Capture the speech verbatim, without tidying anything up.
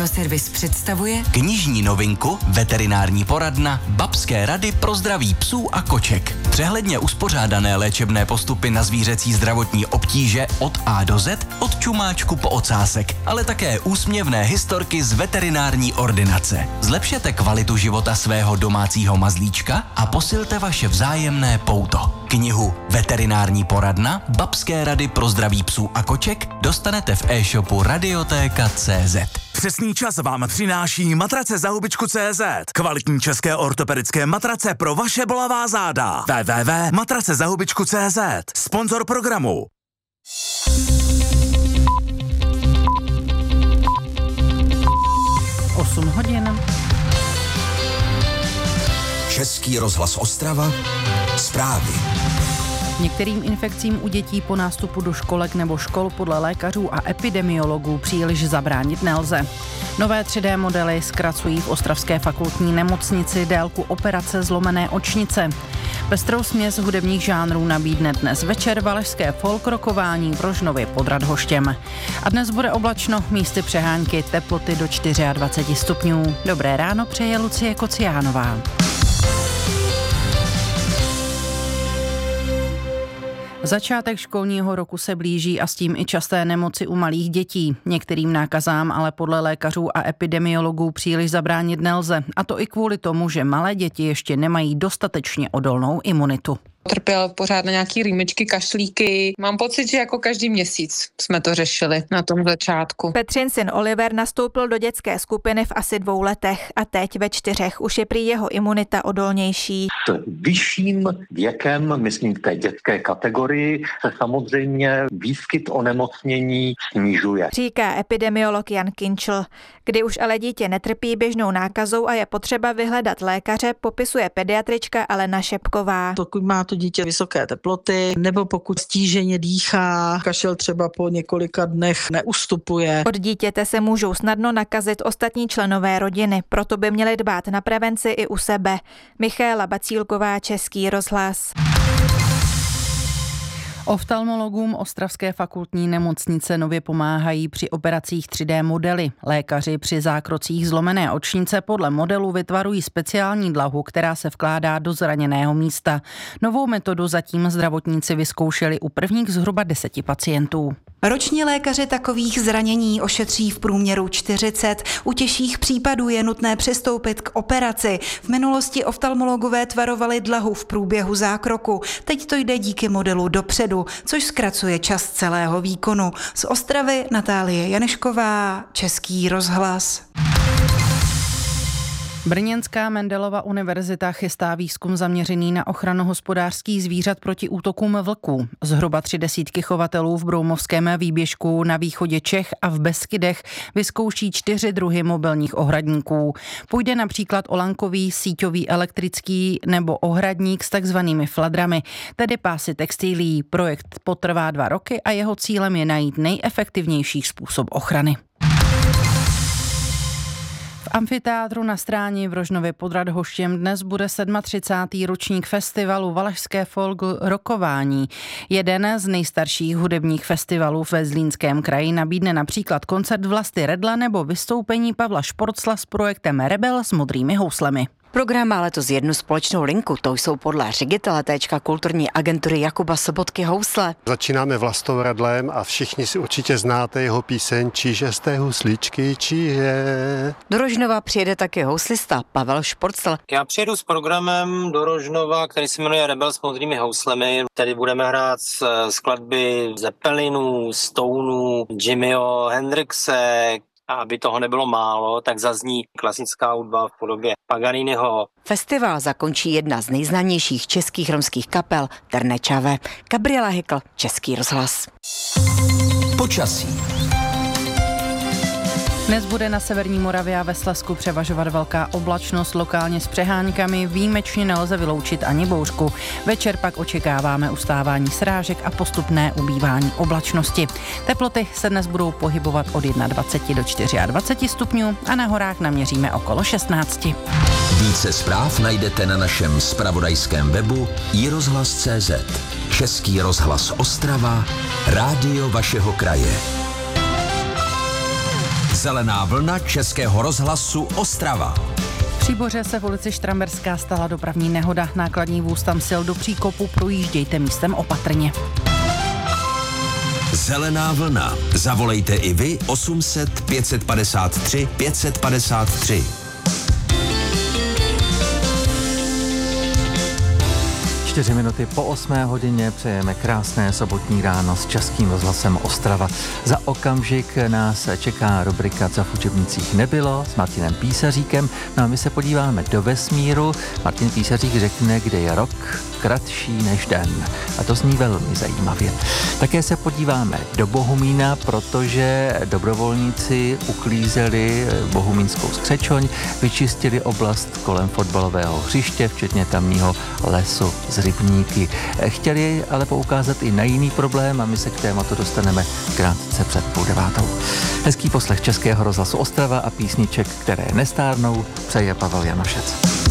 Radioservis představuje knižní novinku Veterinární poradna Babské rady pro zdraví psů a koček. Přehledně uspořádané léčebné postupy na zvířecí zdravotní obtíže od A do Z, od čumáčku po ocásek, ale také úsměvné historky z veterinární ordinace. Zlepšete kvalitu života svého domácího mazlíčka a posilte vaše vzájemné pouto. Knihu Veterinární poradna Babské rady pro zdraví psů a koček dostanete v e-shopu radiotéka tečka cé zet. Přesný čas vám přináší matrace za hubičku tečka cé zet. Kvalitní české ortopedické matrace pro vaše bolavá záda. w w w tečka matrace za hubičku tečka cé zet. Sponzor programu. osm hodin. Český rozhlas Ostrava. Zprávy. Některým infekcím u dětí po nástupu do školek nebo škol podle lékařů a epidemiologů příliš zabránit nelze. Nové tři dé modely zkracují v ostravské fakultní nemocnici délku operace zlomené očnice. Pestrou směs hudebních žánrů nabídne dnes večer valašské folk rockování v Rožnově pod Radhoštěm. A dnes bude oblačno, místy přehánky, teploty do dvacet čtyři stupňů. Dobré ráno přeje Lucie Kociánová. Začátek školního roku se blíží a s tím i časté nemoci u malých dětí. Některým nákazám ale podle lékařů a epidemiologů příliš zabránit nelze. A to i kvůli tomu, že malé děti ještě nemají dostatečně odolnou imunitu. Trpěl pořád na nějaký rýmičky, kašlíky. Mám pocit, že jako každý měsíc jsme to řešili na tom začátku. Petřin syn Oliver nastoupil do dětské skupiny v asi dvou letech a teď ve čtyřech už je prý jeho imunita odolnější. S vyšším věkem, myslím v té dětské kategorii, se samozřejmě výskyt onemocnění snižuje. Říká epidemiolog Jan Kinčl. Kdy už ale dítě netrpí běžnou nákazou a je potřeba vyhledat lékaře, popisuje pediatrička Alena Šepková. Pokud má to dítě vysoké teploty, nebo pokud stíženě dýchá, kašel třeba po několika dnech neustupuje. Od dítěte se můžou snadno nakazit ostatní členové rodiny, proto by měli dbát na prevenci i u sebe. Michaela Bacílková, Český rozhlas. Oftalmologům Ostravské fakultní nemocnice nově pomáhají při operacích tři dé modely. Lékaři při zákrocích zlomené očnice podle modelu vytvarují speciální dlahu, která se vkládá do zraněného místa. Novou metodu zatím zdravotníci vyzkoušeli u prvních zhruba deseti pacientů. Ročně lékaři takových zranění ošetří v průměru čtyřicet. U těžších případů je nutné přistoupit k operaci. V minulosti oftalmologové tvarovali dlahu v průběhu zákroku. Teď to jde díky modelu dopředu, což zkracuje čas celého výkonu. Z Ostravy Natálie Janešková, Český rozhlas. Brněnská Mendelova univerzita chystá výzkum zaměřený na ochranu hospodářských zvířat proti útokům vlků. Zhruba tři desítky chovatelů v Broumovském výběžku na východě Čech a v Beskydech vyzkouší čtyři druhy mobilních ohradníků. Půjde například o lankový, síťový, elektrický nebo ohradník s takzvanými fladrami, tedy pásy textilií. Projekt potrvá dva roky a jeho cílem je najít nejefektivnější způsob ochrany. V amfiteátru na Stráni v Rožnově pod Radhoštěm dnes bude třicátý sedmý ročník festivalu Valašské folk rockování. Jeden z nejstarších hudebních festivalů ve Zlínském kraji nabídne například koncert Vlasty Redla nebo vystoupení Pavla Šporcla s projektem Rebel s modrými houslemi. Program má letos jednu společnou linku, to jsou podle ředitele téčka kulturní agentury Jakuba Sobotky housle. Začínáme Vlastou Radlem a všichni si určitě znáte jeho píseň Číže z té husličky, číže. Do Rožnova přijede taky houslista Pavel Šporcl. Já přijedu s programem do Rožnova, který se jmenuje Rebel s modrými houslemi. Tady budeme hrát skladby Zeppelinů, Stounů, Jimmyho Hendrixe. A aby toho nebylo málo, tak zazní klasická hudba v podobě Paganiniho. Festival zakončí jedna z nejznámějších českých romských kapel Ternečave. Gabriela Hykl, Český rozhlas. Počasí. Dnes bude na severní Moravě a ve Slezsku převažovat velká oblačnost, lokálně s přehánkami, výjimečně nelze vyloučit ani bouřku. Večer pak očekáváme ustávání srážek a postupné ubývání oblačnosti. Teploty se dnes budou pohybovat od dvacet jedna do dvacet čtyři stupňů a na horách naměříme okolo šestnáct. Více zpráv najdete na našem zpravodajském webu i rozhlas tečka cé zet. Český rozhlas Ostrava, rádio vašeho kraje. Zelená vlna Českého rozhlasu Ostrava. V Příboře se v ulici Štramberská stala dopravní nehoda. Nákladní vůz tam sil do příkopu, projíždějte místem opatrně. Zelená vlna. Zavolejte i vy osm set pět padesát tři pět padesát tři. Čtyři minuty po osmé hodině přejeme krásné sobotní ráno s Českým rozhlasem Ostrava. Za okamžik nás čeká rubrika Co v učebnicích nebylo s Martinem Písaříkem. No a my se podíváme do vesmíru. Martin Písařík řekne, kde je rok kratší než den. A to zní velmi zajímavě. Také se podíváme do Bohumína, protože dobrovolníci uklízeli bohumínskou Skřečoň, vyčistili oblast kolem fotbalového hřiště, včetně tamního lesu z rybníky. Chtěli ale poukázat i na jiný problém a my se k tématu dostaneme krátce před půl devátou. Hezký poslech Českého rozhlasu Ostrava a písniček, které nestárnou, přeje Pavel Janošec.